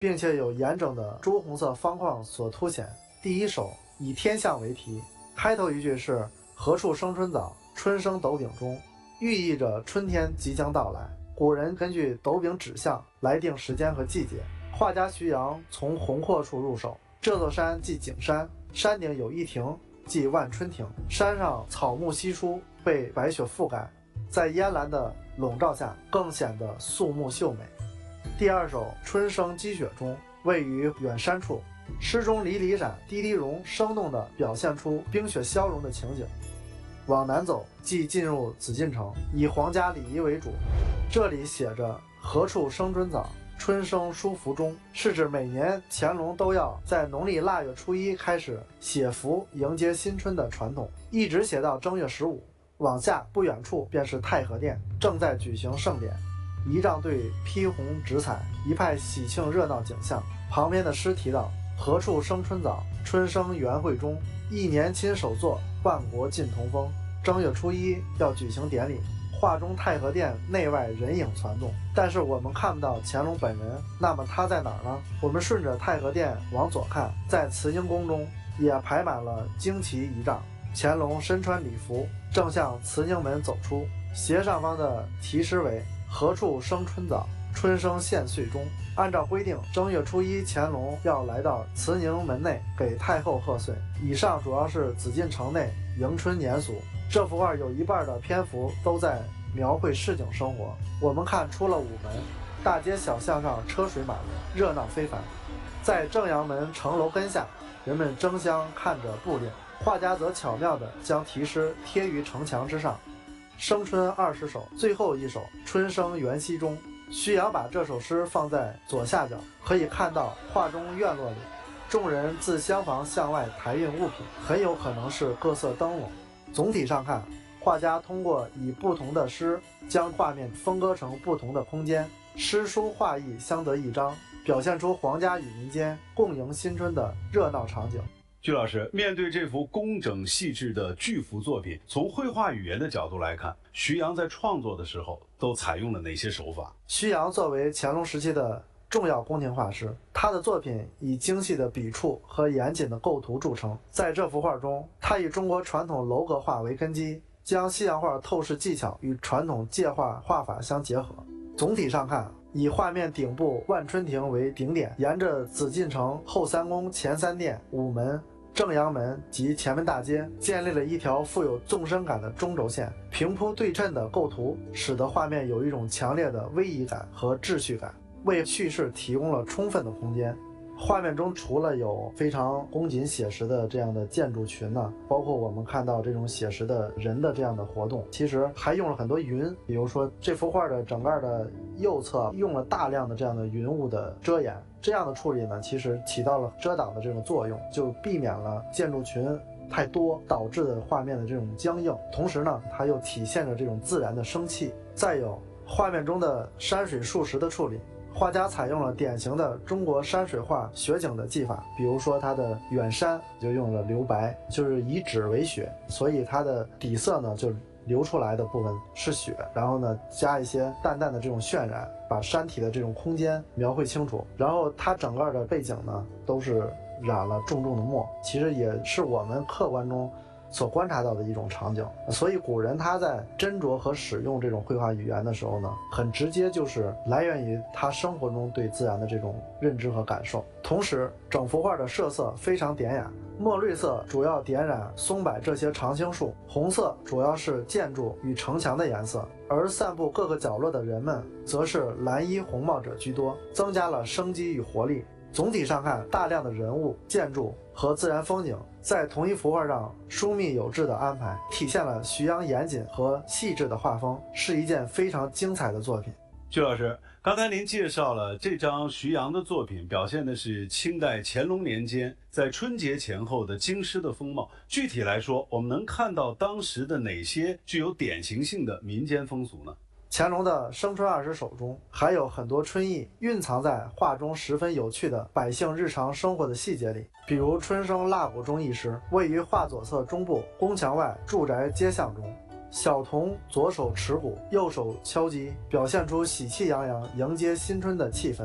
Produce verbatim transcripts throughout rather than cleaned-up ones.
并且有严整的朱红色方框所凸显。第一首以天象为题，开头一句是何处生春早，春生斗柄中，寓意着春天即将到来。古人根据斗柄指向来定时间和季节。画家徐阳从宏阔处入手，这座山即景山，山顶有一亭，即万春亭，山上草木稀疏，被白雪覆盖，在烟岚的笼罩下更显得肃穆秀美。第二首春生积雪中，位于远山处，诗中离离闪滴滴融生动地表现出冰雪消融的情景。往南走即进入紫禁城，以皇家礼仪为主。这里写着何处生春早，春生书符中，是指每年乾隆都要在农历腊月初一开始写符迎接新春的传统，一直写到正月十五。往下不远处便是太和殿，正在举行盛典，仪仗队披红执彩，一派喜庆热闹景象。旁边的诗提到何处生春早，春生园会中，一年亲手作，万国尽同风。正月初一要举行典礼，画中太和殿内外人影攒动，但是我们看不到乾隆本人，那么他在哪儿呢？我们顺着太和殿往左看，在慈宁宫中也排满了旌旗仪仗，乾隆身穿礼服，正向慈宁门走出，斜上方的题诗为何处生春早，春生献岁中。按照规定，正月初一乾隆要来到慈宁门内给太后贺岁。以上主要是紫禁城内迎春年俗。这幅画有一半的篇幅都在描绘市井生活。我们看出了午门，大街小巷上车水马龙，热闹非凡。在正阳门城楼根下，人们争相看着布令，画家则巧妙地将题诗贴于城墙之上。生春二十首，最后一首春生园溪中，徐阳把这首诗放在左下角，可以看到画中院落里众人自厢房向外抬运物品，很有可能是各色灯笼。总体上看，画家通过以不同的诗将画面分割成不同的空间，诗书画意相得益彰，表现出皇家与民间共迎新春的热闹场景。 鞠老师，面对这幅工整细致的巨幅作品，从绘画语言的角度来看，徐阳在创作的时候都采用了哪些手法？ 徐阳作为乾隆时期的重要宫廷画师，他的作品以精细的笔触和严谨的构图著称。在这幅画中，他以中国传统楼阁画为根基，将西洋画透视技巧与传统界画画法相结合。总体上看，以画面顶部万春亭为顶点，沿着紫禁城后三宫、前三殿、午门、正阳门及前门大街，建立了一条富有纵深感的中轴线。平铺对称的构图使得画面有一种强烈的威仪感和秩序感，为叙事提供了充分的空间。画面中除了有非常恭谨写实的这样的建筑群呢，包括我们看到这种写实的人的这样的活动，其实还用了很多云。比如说这幅画的整个的右侧用了大量的这样的云雾的遮掩，这样的处理呢，其实起到了遮挡的这种作用，就避免了建筑群太多导致的画面的这种僵硬，同时呢，它又体现着这种自然的生气。再有画面中的山水树石的处理，画家采用了典型的中国山水画雪景的技法，比如说它的远山就用了留白，就是以纸为雪，所以它的底色呢就流出来的部分是雪，然后呢加一些淡淡的这种渲染，把山体的这种空间描绘清楚。然后它整个的背景呢都是染了重重的墨，其实也是我们客观中所观察到的一种场景。所以古人他在斟酌和使用这种绘画语言的时候呢，很直接就是来源于他生活中对自然的这种认知和感受。同时整幅画的设色非常典雅，墨绿色主要点染松柏这些常青树，红色主要是建筑与城墙的颜色，而散布各个角落的人们则是蓝衣红帽者居多，增加了生机与活力。总体上看，大量的人物、建筑和自然风景在同一幅画上疏密有致的安排，体现了徐阳严谨和细致的画风，是一件非常精彩的作品。 鞠老师，刚才您介绍了这张徐阳的作品，表现的是清代乾隆年间在春节前后的京师的风貌。具体来说，我们能看到当时的哪些具有典型性的民间风俗呢？ 乾隆的生春二十首中还有很多春意蕴藏在画中十分有趣的百姓日常生活的细节里。比如春生腊谷中一诗，位于画左侧中部宫墙外住宅街巷中，小童左手持鼓，右手敲击，表现出喜气洋洋迎接新春的气氛。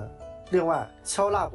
另外，敲蜡